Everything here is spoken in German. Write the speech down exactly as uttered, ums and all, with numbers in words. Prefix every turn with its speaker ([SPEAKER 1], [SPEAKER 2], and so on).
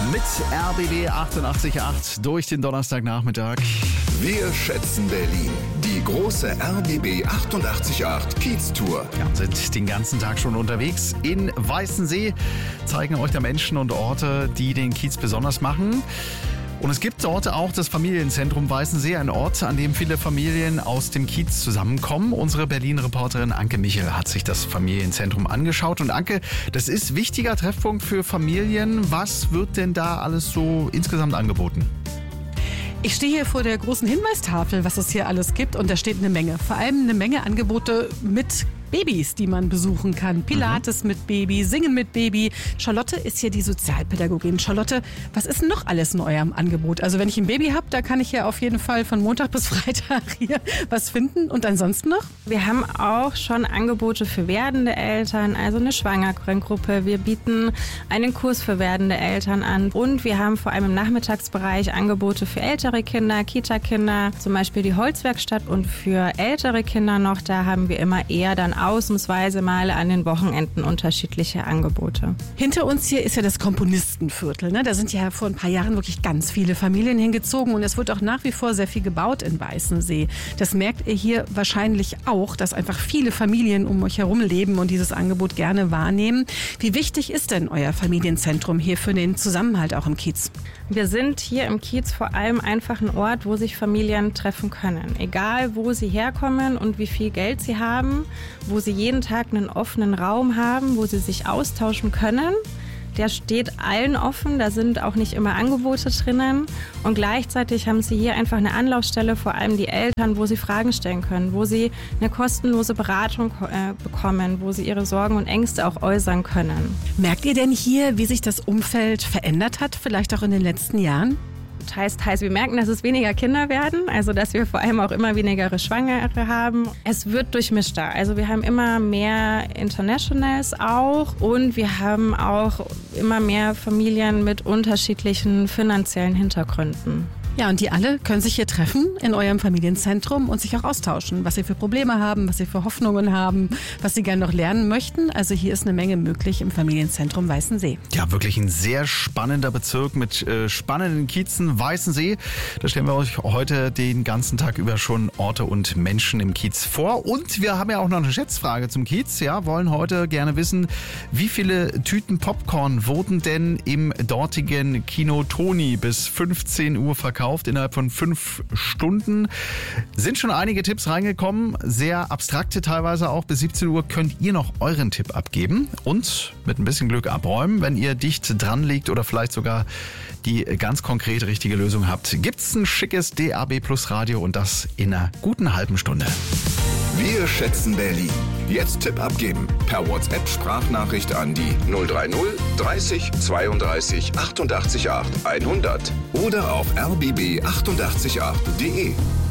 [SPEAKER 1] mit R B B achtundachtzig Komma acht durch den Donnerstagnachmittag.
[SPEAKER 2] Wir schätzen Berlin. Die große R B B achtundachtzig Komma acht Kiez-Tour.
[SPEAKER 1] Ja, sind den ganzen Tag schon unterwegs in Weißensee, zeigen euch da Menschen und Orte, die den Kiez besonders machen. Und es gibt dort auch das Familienzentrum Weißensee, ein Ort, an dem viele Familien aus dem Kiez zusammenkommen. Unsere Berlin-Reporterin Anke Michel hat sich das Familienzentrum angeschaut. Und Anke, das ist ein wichtiger Treffpunkt für Familien. Was wird denn da alles so insgesamt angeboten?
[SPEAKER 3] Ich stehe hier vor der großen Hinweistafel, was es hier alles gibt, und da steht eine Menge. Vor allem eine Menge Angebote mit Babys, die man besuchen kann. Pilates mhm. mit Baby, Singen mit Baby. Charlotte ist hier die Sozialpädagogin. Charlotte, was ist denn noch alles in eurem Angebot? Also wenn ich ein Baby habe, da kann ich ja auf jeden Fall von Montag bis Freitag hier was finden. Und ansonsten noch?
[SPEAKER 4] Wir haben auch schon Angebote für werdende Eltern, also eine Schwangerengruppe. Wir bieten einen Kurs für werdende Eltern an. Und wir haben vor allem im Nachmittagsbereich Angebote für ältere Kinder, Kita-Kinder, zum Beispiel die Holzwerkstatt. Und für ältere Kinder noch, da haben wir immer eher dann ausnahmsweise mal an den Wochenenden unterschiedliche Angebote.
[SPEAKER 3] Hinter uns hier ist ja das Komponistenviertel. Ne? Da sind ja vor ein paar Jahren wirklich ganz viele Familien hingezogen und es wird auch nach wie vor sehr viel gebaut in Weißensee. Das merkt ihr hier wahrscheinlich auch, dass einfach viele Familien um euch herum leben und dieses Angebot gerne wahrnehmen. Wie wichtig ist denn euer Familienzentrum hier für den Zusammenhalt auch im Kiez?
[SPEAKER 4] Wir sind hier im Kiez vor allem einfach ein Ort, wo sich Familien treffen können. Egal, wo sie herkommen und wie viel Geld sie haben, wo sie jeden Tag einen offenen Raum haben, wo sie sich austauschen können. Der steht allen offen, da sind auch nicht immer Angebote drinnen. Und gleichzeitig haben sie hier einfach eine Anlaufstelle, vor allem die Eltern, wo sie Fragen stellen können, wo sie eine kostenlose Beratung äh, bekommen, wo sie ihre Sorgen und Ängste auch äußern können.
[SPEAKER 3] Merkt ihr denn hier, wie sich das Umfeld verändert hat, vielleicht auch in den letzten Jahren?
[SPEAKER 4] Heißt, heißt, wir merken, dass es weniger Kinder werden, also dass wir vor allem auch immer weniger Schwangere haben. Es wird durchmischter, also wir haben immer mehr Internationals auch und wir haben auch immer mehr Familien mit unterschiedlichen finanziellen Hintergründen.
[SPEAKER 3] Ja, und die alle können sich hier treffen in eurem Familienzentrum und sich auch austauschen, was sie für Probleme haben, was sie für Hoffnungen haben, was sie gerne noch lernen möchten. Also hier ist eine Menge möglich im Familienzentrum Weißensee.
[SPEAKER 1] Ja, wirklich ein sehr spannender Bezirk mit äh, spannenden Kiezen. Weißensee, da stellen wir euch heute den ganzen Tag über schon Orte und Menschen im Kiez vor. Und wir haben ja auch noch eine Schätzfrage zum Kiez. Ja, wollen heute gerne wissen, wie viele Tüten Popcorn wurden denn im dortigen Kino Toni bis fünfzehn Uhr verkauft? Innerhalb von fünf Stunden sind schon einige Tipps reingekommen, sehr abstrakte teilweise auch. Bis siebzehn Uhr könnt ihr noch euren Tipp abgeben und mit ein bisschen Glück abräumen, wenn ihr dicht dran liegt oder vielleicht sogar die ganz konkret richtige Lösung habt. Gibt's ein schickes D A B Plus Radio und das in einer guten halben Stunde.
[SPEAKER 2] Wir schätzen Berlin. Jetzt Tipp abgeben. Per WhatsApp-Sprachnachricht an die null drei null dreißig zweiunddreißig achtundachtzig acht hundert oder auf r b b achtundachtzig acht punkt d e.